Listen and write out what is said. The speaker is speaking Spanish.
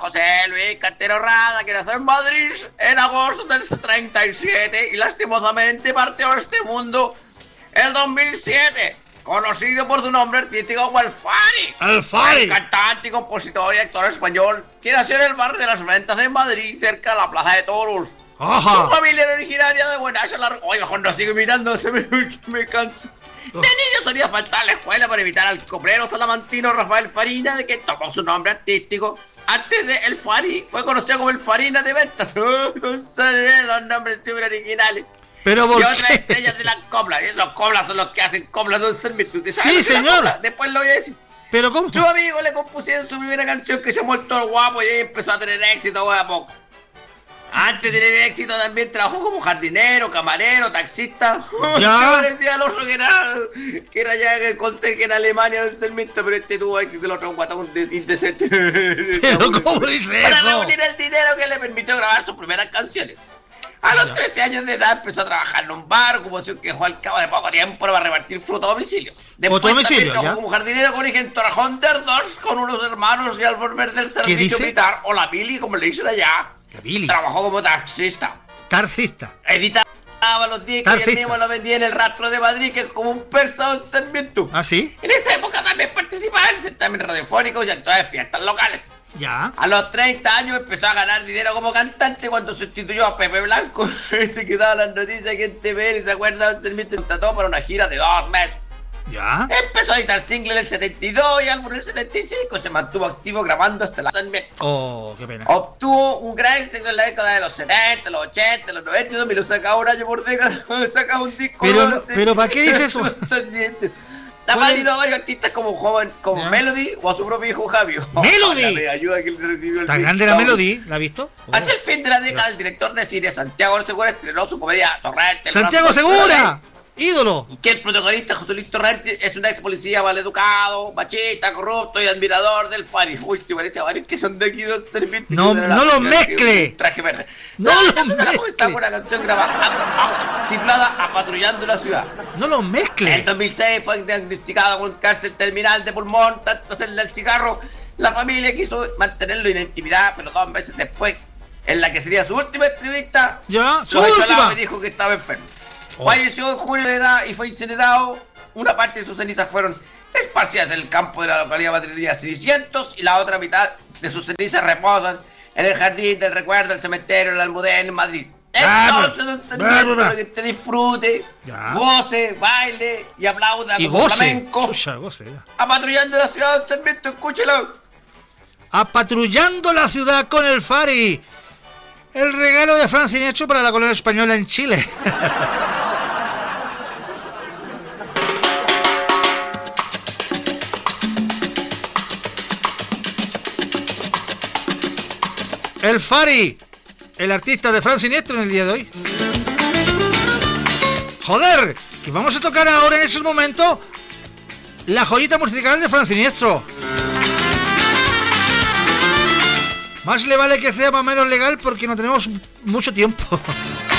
José Luis Cantero Rada, que nació en Madrid en agosto del 37 y lastimosamente partió a este mundo el 2007, conocido por su nombre artístico como El Fari. El Fari. Cantante, compositor y actor español que nació en el barrio de las Ventas de Madrid, cerca de la Plaza de Toros. Ajá. Su familia era originaria de Buenazo. Oye, mejor no sigo imitando, me canso. De niño solía faltar a la escuela para evitar al cobrero salamantino Rafael Farina, de que tomó su nombre artístico. Antes de El Fari, fue conocido como El Farina de Ventas. No sabían los nombres súper originales. Pero ¿por y otras qué? estrellas de la copla. Los coplas son los que hacen coplas, no se me... Sí, señor. Después lo voy a decir. ¿Pero cómo? Sus amigos le compusieron su primera canción, que se llamó El Toro Guapo, y ahí empezó a tener éxito a poco. Antes de tener éxito también trabajó como jardinero, camarero, taxista. Ya. Parecía al oso que era ya el conserje en Alemania del Sarmiento, pero este tuvo éxito, el otro un guatón indecente. ¿Pero cómo dice Para eso? reunir el dinero que le permitió grabar sus primeras canciones. A los 13 años de edad empezó a trabajar en un bar, ocupación que dejó al cabo de poco tiempo para repartir fruta a domicilio. Después domicilio, también trabajó ya. como jardinero con origen en Torrejón de Ardoz, con unos hermanos y al volver del servicio dice? militar, o la Billy, como le dicen allá. La Billy. Trabajó como taxista. Tarcista. Editaba los discos y Taxista. él mismo lo vendía en el Rastro de Madrid, que es como un persa o un Sarmiento. ¿Ah, sí? En esa época también participaba en certámenes radiofónicos y actuaba en fiestas locales. Ya. A los 30 años empezó a ganar dinero como cantante cuando sustituyó a Pepe Blanco. Se quedaba las noticias aquí en TV y se acuerda de un Sarmiento, contrató para una gira de 2 meses. Ya. Empezó a editar singles en el 72 y álbum en el 75. Se mantuvo activo grabando hasta la Sarmiento. Oh, qué pena. Obtuvo un gran éxito en la década de los 70, los 80, los 90 y 2000. Lo sacaba un año por década. Sacaba un disco. Pero ¿para qué dice eso? Está válido a varios artistas como joven, como Ya. Melody o a su propio hijo Javio. ¡Melody! Me ayuda que él recibió el ¿Tan disco. grande la Melody? ¿La has visto? Oh. Hacia el fin de la década, el director de cine Santiago Segura estrenó su comedia Torrente. ¡Santiago Segura! ¡Ídolo! Que el protagonista José Luis Torrente es un ex policía maleducado, machista, corrupto y admirador del Fari. Uy, se parece a varios que son de aquí dos Sarmiento. No los mezcle. Traje verde. No los mezcle. mezcle. Una canción grabada titulada Apatrullando la ciudad. No los En mezcle. 2006 fue diagnosticado con cáncer terminal de pulmón, tanto hacerle el cigarro. La familia quiso mantenerlo en intimidad, pero 2 meses después, en la que sería su última entrevista, Ya. ¡Su lo echó al agua última! y dijo que estaba enfermo. Oh. Falleció en junio de edad y fue incinerado. Una parte de sus cenizas fueron esparcidas en el campo de la localidad madrileña Cenicientos y la otra mitad de sus cenizas reposan en el jardín del recuerdo del cementerio de la Almudena en Madrid. Entonces, don Sarmiento, para que te disfrute, Ya. goce, baile y aplauda Y como goce. flamenco. Chucha, goce. Ya. Apatrullando la ciudad, don Sarmiento, escúchelo. Apatrullando la ciudad con el Fari. El regalo de Fran Siniestro para la colonia española en Chile. El Fari, el artista de Fran Siniestro en el día de hoy. Joder, que vamos a tocar ahora en ese momento la joyita musical de Fran Siniestro. Más le vale que sea más o menos legal porque no tenemos mucho tiempo.